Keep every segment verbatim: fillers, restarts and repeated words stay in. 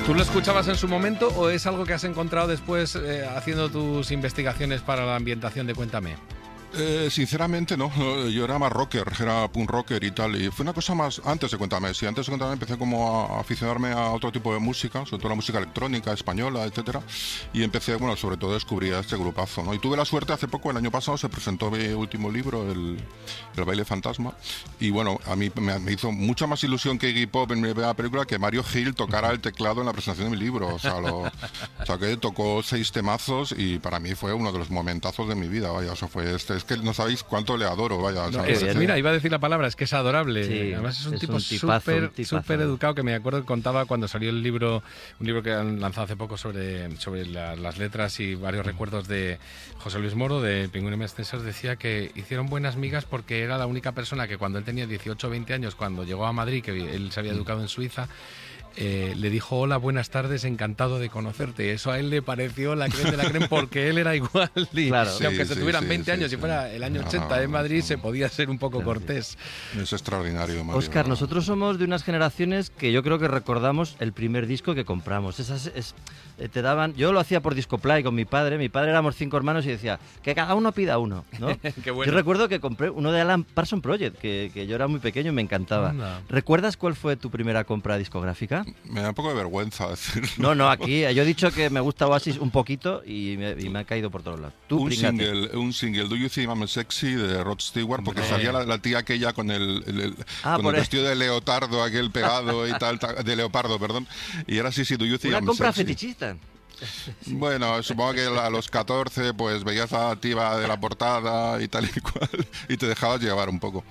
¿Tú lo escuchabas en su momento o es algo que has encontrado después eh, haciendo tus investigaciones para la ambientación de Cuéntame? Eh, sinceramente no, yo era más rocker, era punk rocker y tal, y fue una cosa más antes de Cuéntame. Sí, antes de Cuéntame empecé como a aficionarme a otro tipo de música, sobre todo la música electrónica, española, etcétera, y empecé, bueno, sobre todo descubrí a este grupazo, ¿no? Y tuve la suerte, hace poco, el año pasado, se presentó mi último libro, el, el Baile Fantasma, y bueno, a mí me, me hizo mucha más ilusión que Iggy Pop en la película que Mario Gil tocara el teclado en la presentación de mi libro, o sea, lo, o sea que tocó seis temazos y para mí fue uno de los momentazos de mi vida, vaya, o sea, fue este, es que no sabéis cuánto le adoro, vaya. No, es, es, mira, iba a decir la palabra, es que es adorable. Sí, además es un es tipo un tipazo, súper un tipazo. súper educado, que me acuerdo que contaba cuando salió el libro, un libro que han lanzado hace poco sobre, sobre la, las letras y varios recuerdos de José Luis Moro, de Pingüino y Mestensers, decía que hicieron buenas migas porque era la única persona que cuando él tenía dieciocho o veinte años, cuando llegó a Madrid, que él se había educado en Suiza, Eh, le dijo: hola, buenas tardes, encantado de conocerte. Eso a él le pareció la creen de la creen porque él era igual y, claro. y aunque sí, se sí, tuvieran sí, veinte sí, años sí. y fuera el año No, ochenta en Madrid, no. se podía ser un poco Claro, cortés. Es extraordinario, Mario. Óscar, nosotros somos de unas generaciones que yo creo que recordamos el primer disco que compramos. Esas, es, eh, te daban, yo lo hacía por Discoplay con mi padre. Mi padre éramos cinco hermanos y decía que cada uno pida uno, ¿no? Qué bueno. Yo recuerdo que compré uno de Alan Parsons Project, que, que yo era muy pequeño y me encantaba. Anda. ¿Recuerdas cuál fue tu primera compra discográfica? Me da un poco de vergüenza decirlo. No, no, aquí yo he dicho que me gusta Oasis un poquito y me, y me ha caído por todos lados. Tú, un príngate. single, un single, Do You Think I'm Sexy, de Rod Stewart, porque Hombre. salía la, la tía aquella con el, el- el- Ah, con por el ahí. vestido de leotardo, aquel pegado y tal, tal, de leopardo, perdón. Y era así, sí, Do You Think Una I'm compra Sexy. fetichista. Bueno, supongo que a los catorce pues veías a la tía de la portada y tal y cual, y te dejabas llevar un poco.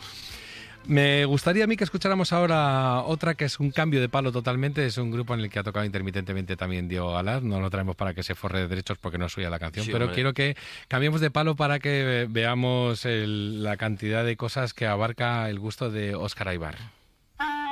Me gustaría a mí que escucháramos ahora otra que es un cambio de palo totalmente. Es un grupo en el que ha tocado intermitentemente también Diego Galaz. No lo traemos para que se forre de derechos porque no es suya la canción, Sí, pero hombre. quiero que cambiemos de palo para que veamos el- la cantidad de cosas que abarca el gusto de Óscar Aybar.